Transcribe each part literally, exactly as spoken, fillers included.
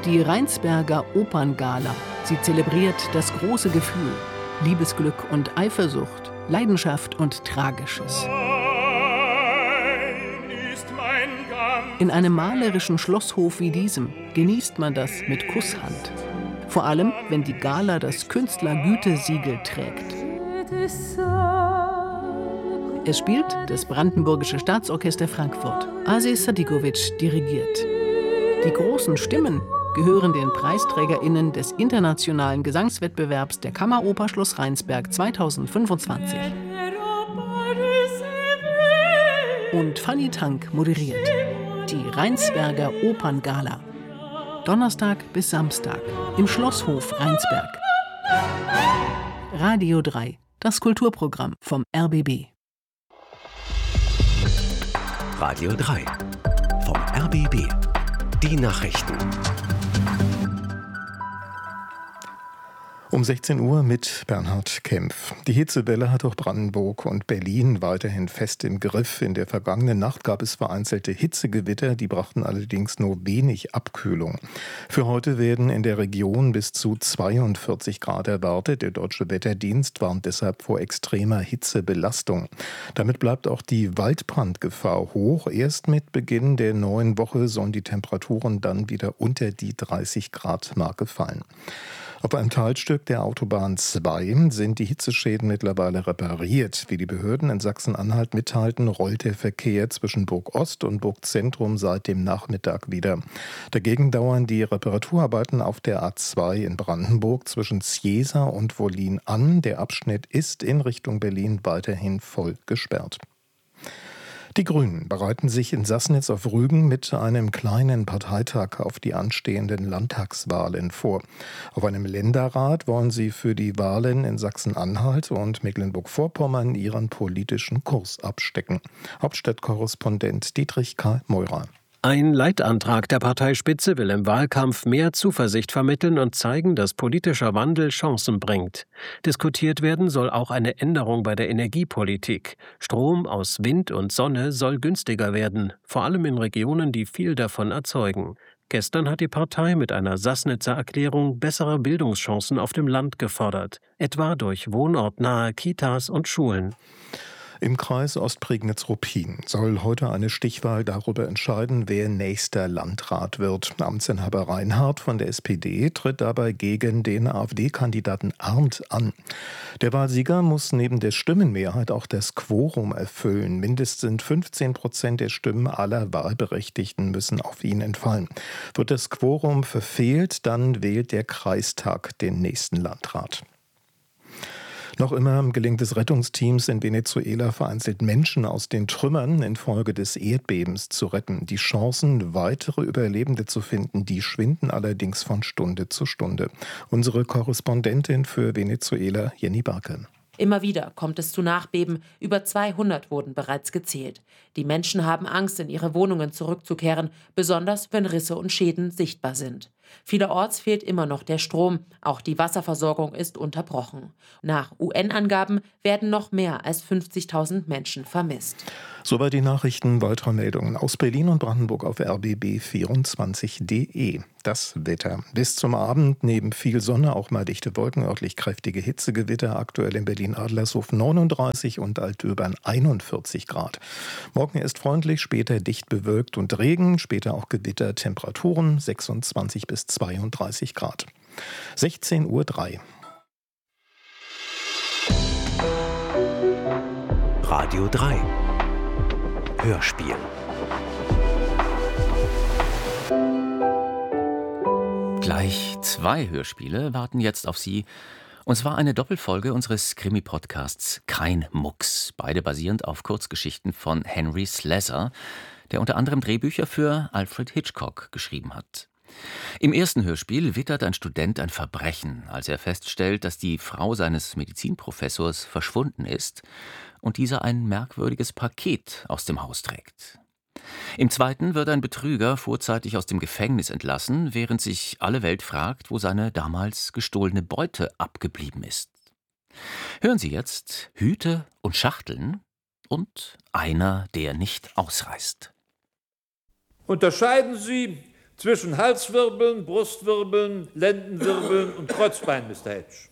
Die Rheinsberger Operngala. Sie zelebriert das große Gefühl, Liebesglück und Eifersucht, Leidenschaft und Tragisches. In einem malerischen Schlosshof wie diesem genießt man das mit Kusshand. Vor allem, wenn die Gala das Künstlergütesiegel trägt. Es spielt das Brandenburgische Staatsorchester Frankfurt. Asis Sadikovic dirigiert. Die großen Stimmen gehören den PreisträgerInnen des internationalen Gesangswettbewerbs der Kammeroper Schloss Rheinsberg zweitausendfünfundzwanzig. Und Fanny Tank moderiert die Rheinsberger Operngala. Donnerstag bis Samstag im Schlosshof Rheinsberg. Radio drei, das Kulturprogramm vom R B B. Radio drei vom R B B. Die Nachrichten. Um sechzehn Uhr mit Bernhard Kempf. Die Hitzewelle hat auch Brandenburg und Berlin weiterhin fest im Griff. In der vergangenen Nacht gab es vereinzelte Hitzegewitter, die brachten allerdings nur wenig Abkühlung. Für heute werden in der Region bis zu zweiundvierzig Grad erwartet. Der Deutsche Wetterdienst warnt deshalb vor extremer Hitzebelastung. Damit bleibt auch die Waldbrandgefahr hoch. Erst mit Beginn der neuen Woche sollen die Temperaturen dann wieder unter die dreißig Grad Marke fallen. Auf einem Teilstück der Autobahn zwei sind die Hitzeschäden mittlerweile repariert. Wie die Behörden in Sachsen-Anhalt mitteilten, rollt der Verkehr zwischen Burg Ost und Burg Zentrum seit dem Nachmittag wieder. Dagegen dauern die Reparaturarbeiten auf der A zwei in Brandenburg zwischen Zjeser und Wollin an. Der Abschnitt ist in Richtung Berlin weiterhin voll gesperrt. Die Grünen bereiten sich in Sassnitz auf Rügen mit einem kleinen Parteitag auf die anstehenden Landtagswahlen vor. Auf einem Länderrat wollen sie für die Wahlen in Sachsen-Anhalt und Mecklenburg-Vorpommern ihren politischen Kurs abstecken. Hauptstadtkorrespondent Dietrich K. Meurer. Ein Leitantrag der Parteispitze will im Wahlkampf mehr Zuversicht vermitteln und zeigen, dass politischer Wandel Chancen bringt. Diskutiert werden soll auch eine Änderung bei der Energiepolitik. Strom aus Wind und Sonne soll günstiger werden, vor allem in Regionen, die viel davon erzeugen. Gestern hat die Partei mit einer Sassnitzer Erklärung bessere Bildungschancen auf dem Land gefordert, etwa durch wohnortnahe Kitas und Schulen. Im Kreis Ostprignitz-Ruppin soll heute eine Stichwahl darüber entscheiden, wer nächster Landrat wird. Amtsinhaber Reinhardt von der S P D tritt dabei gegen den AfD-Kandidaten Arndt an. Der Wahlsieger muss neben der Stimmenmehrheit auch das Quorum erfüllen. Mindestens fünfzehn Prozent der Stimmen aller Wahlberechtigten müssen auf ihn entfallen. Wird das Quorum verfehlt, dann wählt der Kreistag den nächsten Landrat. Noch immer gelingt es Rettungsteams in Venezuela vereinzelt Menschen aus den Trümmern infolge des Erdbebens zu retten. Die Chancen, weitere Überlebende zu finden, die schwinden allerdings von Stunde zu Stunde. Unsere Korrespondentin für Venezuela, Jenny Barke. Immer wieder kommt es zu Nachbeben. Über zweihundert wurden bereits gezählt. Die Menschen haben Angst, in ihre Wohnungen zurückzukehren, besonders wenn Risse und Schäden sichtbar sind. Vielerorts fehlt immer noch der Strom. Auch die Wasserversorgung ist unterbrochen. Nach U N-Angaben werden noch mehr als fünfzigtausend Menschen vermisst. Soweit die Nachrichten. Weitere Meldungen aus Berlin und Brandenburg auf r b b vierundzwanzig punkt d e. Das Wetter. Bis zum Abend neben viel Sonne auch mal dichte Wolken, örtlich kräftige Hitzegewitter. Aktuell in Berlin-Adlershof neununddreißig und Altdöbern einundvierzig Grad. Morgen ist freundlich, später dicht bewölkt und Regen, später auch Gewitter. Temperaturen sechsundzwanzig bis zweiunddreißig Grad. sechzehn Uhr drei. Radio drei. Hörspiel. Gleich zwei Hörspiele warten jetzt auf Sie. Und zwar eine Doppelfolge unseres Krimi-Podcasts Kein Mucks. Beide basierend auf Kurzgeschichten von Henry Slessor, der unter anderem Drehbücher für Alfred Hitchcock geschrieben hat. Im ersten Hörspiel wittert ein Student ein Verbrechen, als er feststellt, dass die Frau seines Medizinprofessors verschwunden ist und dieser ein merkwürdiges Paket aus dem Haus trägt. Im zweiten wird ein Betrüger vorzeitig aus dem Gefängnis entlassen, während sich alle Welt fragt, wo seine damals gestohlene Beute abgeblieben ist. Hören Sie jetzt Hüte und Schachteln und Einer, der nicht ausreißt. Unterscheiden Sie Zwischen Halswirbeln, Brustwirbeln, Lendenwirbeln und Kreuzbein, Mister Hedge.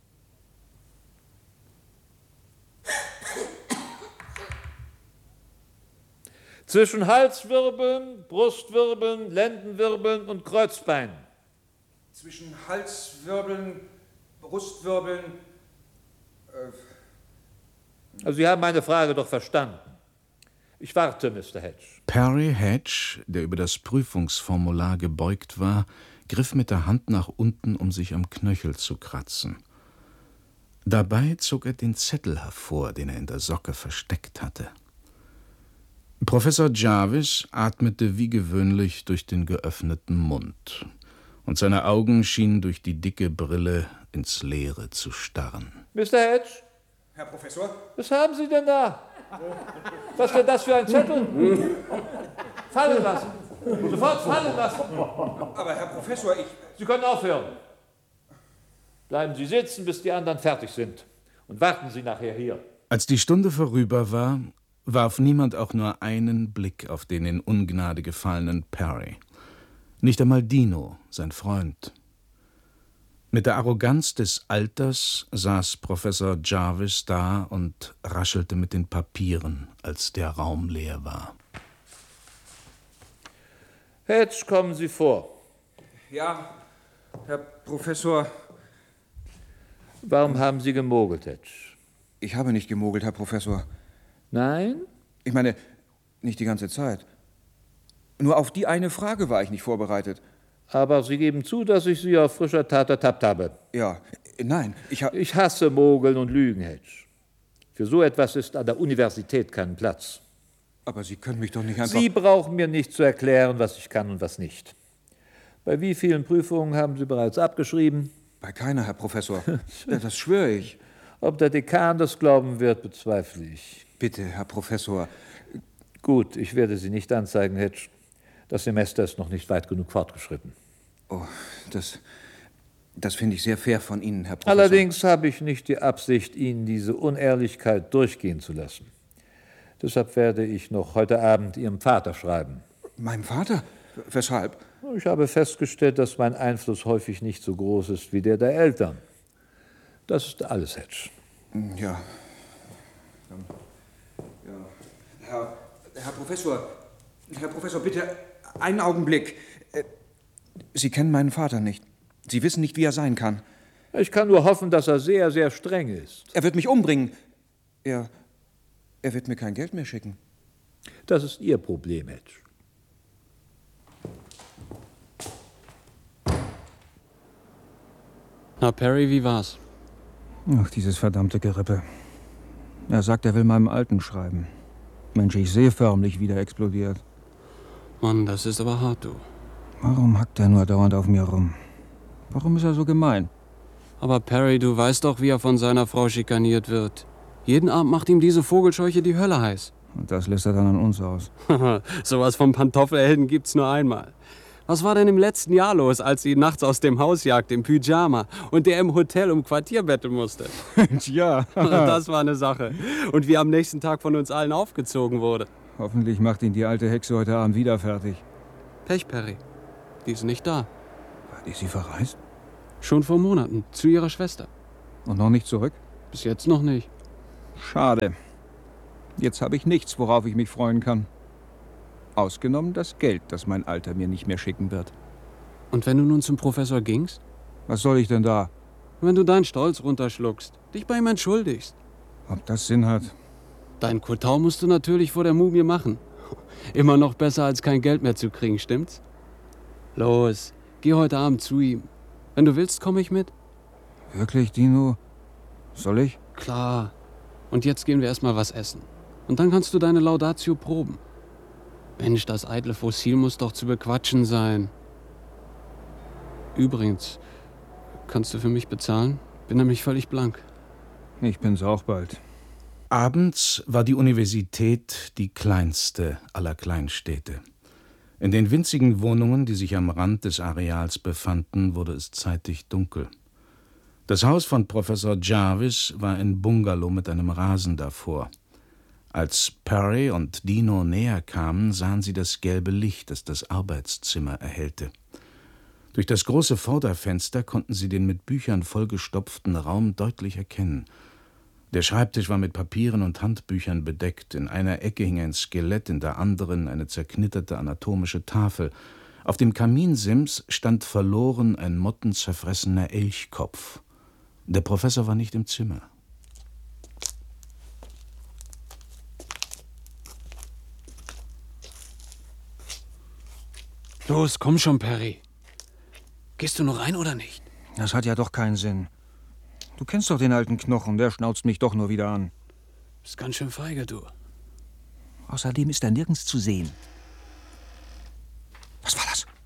Zwischen Halswirbeln, Brustwirbeln, Lendenwirbeln und Kreuzbein. Zwischen Halswirbeln, Brustwirbeln. Äh also Sie haben meine Frage doch verstanden. Ich warte, Mister Hedge. Perry Hedge, der über das Prüfungsformular gebeugt war, griff mit der Hand nach unten, um sich am Knöchel zu kratzen. Dabei zog er den Zettel hervor, den er in der Socke versteckt hatte. Professor Jarvis atmete wie gewöhnlich durch den geöffneten Mund, und seine Augen schienen durch die dicke Brille ins Leere zu starren. Mister Hedge? Herr Professor? Was haben Sie denn da? Was ist denn das für ein Zettel? Fallen lassen. Sofort fallen lassen. Aber Herr Professor, ich... Sie können aufhören. Bleiben Sie sitzen, bis die anderen fertig sind. Und warten Sie nachher hier. Als die Stunde vorüber war, warf niemand auch nur einen Blick auf den in Ungnade gefallenen Perry. Nicht einmal Dino, sein Freund. Mit der Arroganz des Alters saß Professor Jarvis da und raschelte mit den Papieren, als der Raum leer war. Hedge, kommen Sie vor. Ja, Herr Professor. Warum haben Sie gemogelt, Hedge? Ich habe nicht gemogelt, Herr Professor. Nein? Ich meine, nicht die ganze Zeit. Nur auf die eine Frage war ich nicht vorbereitet. Aber Sie geben zu, dass ich Sie auf frischer Tat ertappt habe. Ja, nein, ich habe... Ich hasse Mogeln und Lügen, Hedge. Für so etwas ist an der Universität kein Platz. Aber Sie können mich doch nicht einfach... Sie brauchen mir nicht zu erklären, was ich kann und was nicht. Bei wie vielen Prüfungen haben Sie bereits abgeschrieben? Bei keiner, Herr Professor. Das schwöre ich. Ob der Dekan das glauben wird, bezweifle ich. Bitte, Herr Professor. Gut, ich werde Sie nicht anzeigen, Hedge. Das Semester ist noch nicht weit genug fortgeschritten. Oh, das, das finde ich sehr fair von Ihnen, Herr Professor. Allerdings habe ich nicht die Absicht, Ihnen diese Unehrlichkeit durchgehen zu lassen. Deshalb werde ich noch heute Abend Ihrem Vater schreiben. Meinem Vater? Weshalb? Ich habe festgestellt, dass mein Einfluss häufig nicht so groß ist wie der der Eltern. Das ist alles, Hedge. Ja. ja. Herr, Herr Professor, Herr Professor, bitte einen Augenblick. Sie kennen meinen Vater nicht. Sie wissen nicht, wie er sein kann. Ich kann nur hoffen, dass er sehr, sehr streng ist. Er wird mich umbringen. Er, er wird mir kein Geld mehr schicken. Das ist Ihr Problem, Hedge. Na, Perry, wie war's? Ach, dieses verdammte Gerippe. Er sagt, er will meinem Alten schreiben. Mensch, ich sehe förmlich, wie der explodiert. Mann, das ist aber hart, du. Warum hackt er nur dauernd auf mir rum? Warum ist er so gemein? Aber Perry, du weißt doch, wie er von seiner Frau schikaniert wird. Jeden Abend macht ihm diese Vogelscheuche die Hölle heiß. Und das lässt er dann an uns aus. Sowas vom Pantoffelhelden gibt's nur einmal. Was war denn im letzten Jahr los, als sie ihn nachts aus dem Haus jagt, im Pyjama, und der im Hotel um Quartier betteln musste? Tja. Das war eine Sache. Und wie am nächsten Tag von uns allen aufgezogen wurde. Hoffentlich macht ihn die alte Hexe heute Abend wieder fertig. Pech, Perry. Die ist nicht da. Ist sie verreist? Schon vor Monaten, zu ihrer Schwester. Und noch nicht zurück? Bis jetzt noch nicht. Schade. Jetzt habe ich nichts, worauf ich mich freuen kann. Ausgenommen das Geld, das mein Alter mir nicht mehr schicken wird. Und wenn du nun zum Professor gingst? Was soll ich denn da? Wenn du deinen Stolz runterschluckst, dich bei ihm entschuldigst. Ob das Sinn hat? Dein Kotau musst du natürlich vor der Mumie machen. Immer noch besser, als kein Geld mehr zu kriegen, stimmt's? Los, geh heute Abend zu ihm. Wenn du willst, komme ich mit. Wirklich, Dino? Soll ich? Klar. Und jetzt gehen wir erstmal was essen. Und dann kannst du deine Laudatio proben. Mensch, das eitle Fossil muss doch zu bequatschen sein. Übrigens, kannst du für mich bezahlen? Bin nämlich völlig blank. Ich bin's auch bald. Abends war die Universität die kleinste aller Kleinstädte. In den winzigen Wohnungen, die sich am Rand des Areals befanden, wurde es zeitig dunkel. Das Haus von Professor Jarvis war ein Bungalow mit einem Rasen davor. Als Perry und Dino näher kamen, sahen sie das gelbe Licht, das das Arbeitszimmer erhellte. Durch das große Vorderfenster konnten sie den mit Büchern vollgestopften Raum deutlich erkennen. Der Schreibtisch war mit Papieren und Handbüchern bedeckt. In einer Ecke hing ein Skelett, in der anderen eine zerknitterte anatomische Tafel. Auf dem Kaminsims stand verloren ein mottenzerfressener Elchkopf. Der Professor war nicht im Zimmer. Los, komm schon, Perry. Gehst du noch rein oder nicht? Das hat ja doch keinen Sinn. Du kennst doch den alten Knochen, der schnauzt mich doch nur wieder an. Bist ganz schön feige, du. Außerdem ist er nirgends zu sehen. Was war das?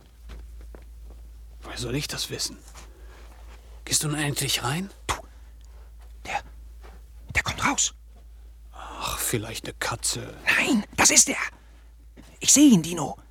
Woher soll ich das wissen? Gehst du nun endlich rein? Du, der, der kommt raus. Ach, vielleicht eine Katze. Nein, das ist er. Ich sehe ihn, Dino.